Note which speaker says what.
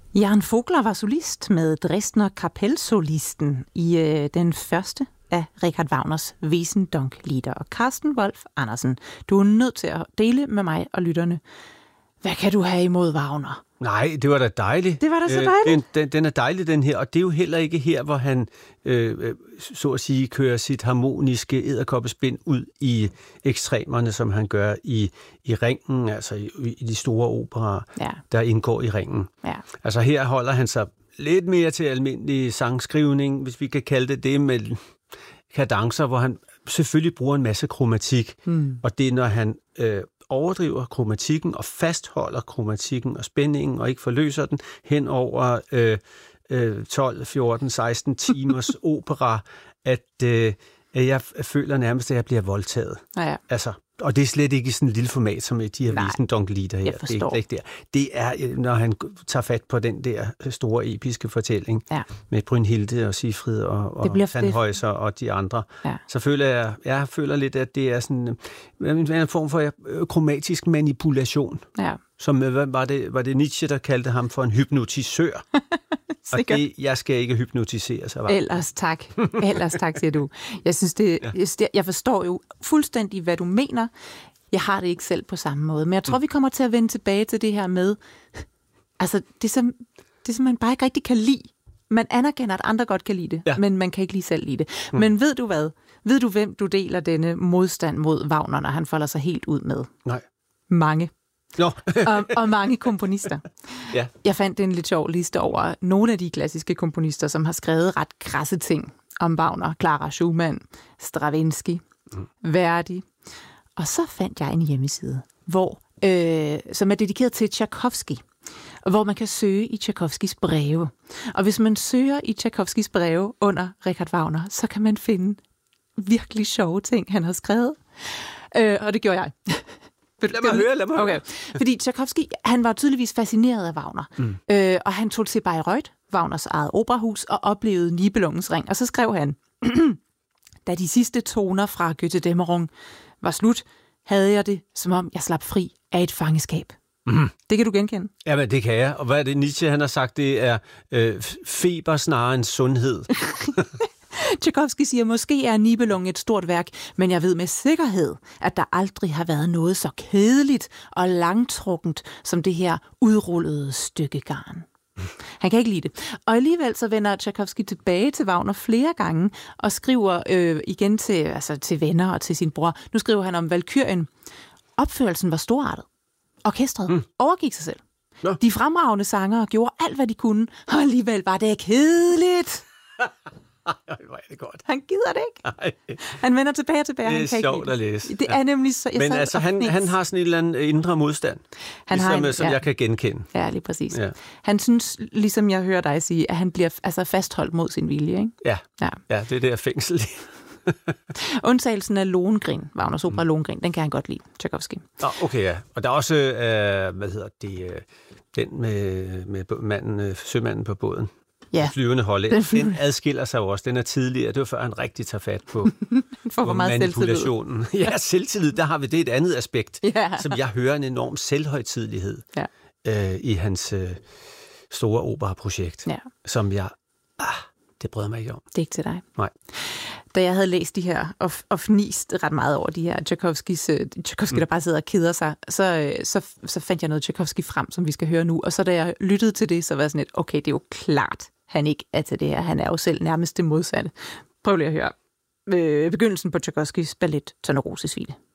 Speaker 1: Jan Vogler var solist med Dresdner Kapellsolisten i den første af Richard Wagners Wesendonck-lieder. Og Carsten Wolf Andersen, du er nødt til at dele med mig og lytterne. Hvad kan du have imod Wagner?
Speaker 2: Nej, det var da dejligt.
Speaker 1: Det var da så dejligt.
Speaker 2: Den er dejlig, den her, og det er jo heller ikke her, hvor han, så at sige, kører sit harmoniske edderkoppespind ud i ekstremerne, som han gør i Ringen, altså i de store operaer, der indgår i Ringen.
Speaker 1: Ja.
Speaker 2: Altså her holder han sig lidt mere til almindelig sangskrivning, hvis vi kan kalde det med kadencer, hvor han selvfølgelig bruger en masse kromatik, og det er, når han overdriver kromatikken og fastholder kromatikken og spændingen og ikke forløser den hen over 12, 14, 16 timers opera, at jeg føler nærmest, at jeg bliver voldtaget.
Speaker 1: Ja.
Speaker 2: Altså, og det er slet ikke i sådan et lille format, som de her Wesendonck-lieder her. Det er, når han tager fat på den der store episke fortælling med Brynhilde og Siegfried og Tannhäuser og de andre. Ja. Så føler jeg føler lidt, at det er sådan en form for kromatisk manipulation. Ja. Som var det Nietzsche, der kaldte ham for en hypnotisør. Og jeg skal ikke hypnotiseres af Wagner.
Speaker 1: Ellers tak, siger du. Jeg synes jeg forstår jo fuldstændig, hvad du mener. Jeg har det ikke selv på samme måde. Men jeg tror, vi kommer til at vende tilbage til det her med, altså det som man bare ikke rigtig kan lide. Man anerkender, at andre godt kan lide det, men man kan ikke lige selv lide det. Men ved du hvad? Ved du, hvem du deler denne modstand mod Wagner, når han folder sig helt ud med?
Speaker 2: Nej.
Speaker 1: Mange. og mange komponister. Ja. Jeg fandt en lidt sjov liste over nogle af de klassiske komponister, som har skrevet ret krasse ting om Wagner. Clara Schumann, Stravinsky, Verdi. Og så fandt jeg en hjemmeside, som er dedikeret til Tchaikovsky, hvor man kan søge i Tchaikovskys breve. Og hvis man søger i Tchaikovskys breve under Richard Wagner, så kan man finde virkelig sjove ting, han har skrevet. Og det gjorde jeg.
Speaker 2: Lad mig høre.
Speaker 1: Okay. Fordi Tchaikovsky, han var tydeligvis fascineret af Wagner. Og han tog til Bayreuth, Wagners eget operahus, og oplevede Nibelungens Ring. Og så skrev han, da de sidste toner fra Götterdämmerung var slut, havde jeg det, som om jeg slap fri af et fangeskab. Det kan du genkende?
Speaker 2: Jamen, det kan jeg. Og hvad er det, Nietzsche han har sagt? Det er feber snarere end sundhed.
Speaker 1: Tchaikovsky siger, måske er Nibelungen et stort værk, men jeg ved med sikkerhed, at der aldrig har været noget så kedeligt og langtrukkent som det her udrullede stykke garn. Han kan ikke lide det. Og alligevel så vender Tchaikovsky tilbage til Wagner flere gange og skriver igen til venner og til sin bror. Nu skriver han om Valkyrien. Opførelsen var storartet. Orkestret overgik sig selv. Nå. De fremragende sangere gjorde alt, hvad de kunne, og alligevel var det kedeligt.
Speaker 2: Hvor er det godt.
Speaker 1: Han gider det ikke. Ej. Han vender tilbage.
Speaker 2: Det er sjovt at læse.
Speaker 1: Det er nemlig så...
Speaker 2: Men altså, han har sådan en eller anden indre modstand, som jeg kan genkende.
Speaker 1: Ja, lige præcis. Ja. Han synes, ligesom jeg hører dig sige, at han bliver fastholdt mod sin vilje, ikke?
Speaker 2: Ja, det er der fængsel.
Speaker 1: Undtagelsen af Lohengrin, Wagners opera Lohengrin, den kan han godt lide, Tchaikovsky.
Speaker 2: Okay, ja. Og der er også, den med sømanden på båden. Ja. Flyvende hollænder. Den adskiller sig også. Den er tidligere. Det var før han rigtig tager fat på manipulationen. Ja, selvtillid. Der har vi det et andet aspekt, som jeg hører en enorm selvhøjtidelighed i hans store operaprojekt, som jeg... det bryder mig ikke om.
Speaker 1: Det er ikke til dig.
Speaker 2: Nej.
Speaker 1: Da jeg havde læst de her og fnist ret meget over de her Tchaikovsky, der bare sidder og keder sig, så fandt jeg noget Tchaikovsky frem, som vi skal høre nu. Og så da jeg lyttede til det, så var jeg sådan lidt, okay, det er jo klart, han ikke er til det her. Han er jo selv nærmest det modsatte. Prøv lige at høre begyndelsen på Tchaikovskys ballet Tornerosesvile.